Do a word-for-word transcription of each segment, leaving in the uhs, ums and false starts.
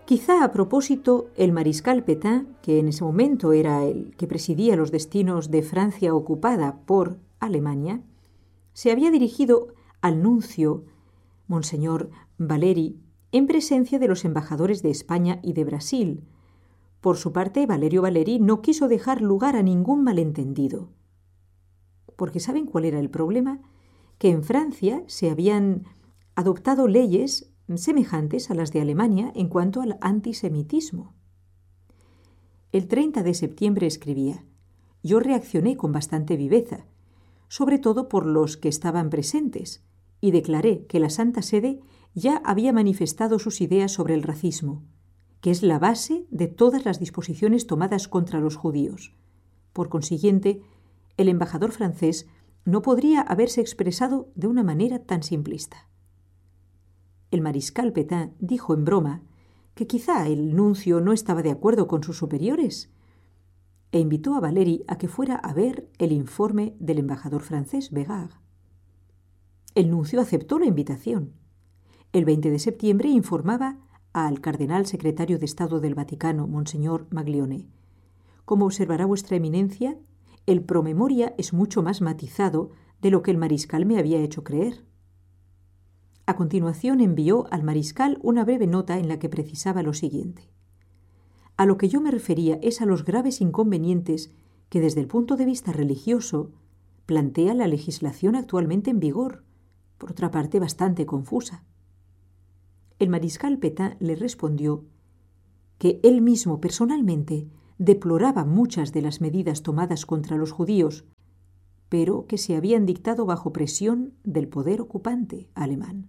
Quizá a propósito, el mariscal Pétain, que en ese momento era el que presidía los destinos de Francia ocupada por Alemania, se había dirigido al nuncio, Monseñor Valeri, en presencia de los embajadores de España y de Brasil. Por su parte, Valerio Valeri no quiso dejar lugar a ningún malentendido. Porque ¿saben cuál era el problema? Que en Francia se habían adoptado leyes semejantes a las de Alemania en cuanto al antisemitismo. El treinta de septiembre escribía: «Yo reaccioné con bastante viveza, sobre todo por los que estaban presentes, y declaré que la Santa Sede ya había manifestado sus ideas sobre el racismo, que es la base de todas las disposiciones tomadas contra los judíos. Por consiguiente, el embajador francés no podría haberse expresado de una manera tan simplista». El mariscal Pétain dijo en broma que quizá el nuncio no estaba de acuerdo con sus superiores e invitó a Valeri a que fuera a ver el informe del embajador francés Bégard. El nuncio aceptó la invitación. El veinte de septiembre informaba al cardenal secretario de Estado del Vaticano, Monseñor Maglione: «Como observará vuestra eminencia, el promemoria es mucho más matizado de lo que el mariscal me había hecho creer». A continuación envió al mariscal una breve nota en la que precisaba lo siguiente: «A lo que yo me refería es a los graves inconvenientes que desde el punto de vista religioso plantea la legislación actualmente en vigor, por otra parte bastante confusa». El mariscal Pétain le respondió que él mismo personalmente deploraba muchas de las medidas tomadas contra los judíos, pero que se habían dictado bajo presión del poder ocupante alemán.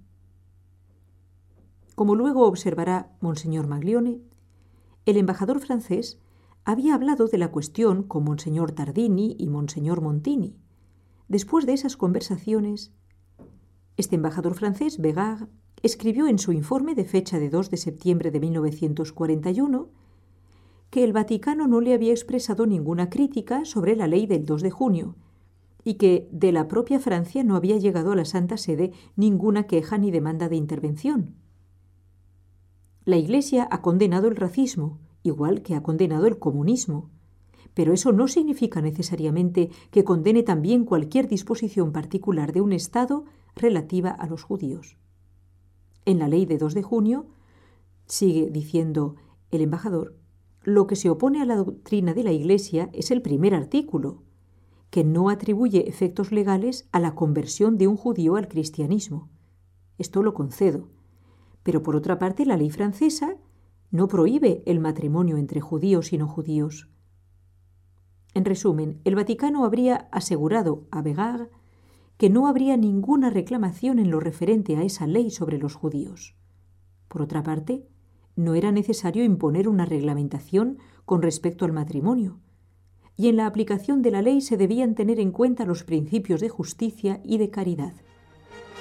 Como luego observará Monseñor Maglione, el embajador francés había hablado de la cuestión con Monseñor Tardini y Monseñor Montini. Después de esas conversaciones, este embajador francés, Bégard, escribió en su informe de fecha de dos de septiembre de mil novecientos cuarenta y uno que el Vaticano no le había expresado ninguna crítica sobre la ley del dos de junio y que de la propia Francia no había llegado a la Santa Sede ninguna queja ni demanda de intervención. La Iglesia ha condenado el racismo, igual que ha condenado el comunismo, pero eso no significa necesariamente que condene también cualquier disposición particular de un Estado relativa a los judíos. En la ley de dos de junio, sigue diciendo el embajador, lo que se opone a la doctrina de la Iglesia es el primer artículo, que no atribuye efectos legales a la conversión de un judío al cristianismo. Esto lo concedo. Pero por otra parte, la ley francesa no prohíbe el matrimonio entre judíos y no judíos. En resumen, el Vaticano habría asegurado a Bégard que no habría ninguna reclamación en lo referente a esa ley sobre los judíos. Por otra parte, no era necesario imponer una reglamentación con respecto al matrimonio, y en la aplicación de la ley se debían tener en cuenta los principios de justicia y de caridad.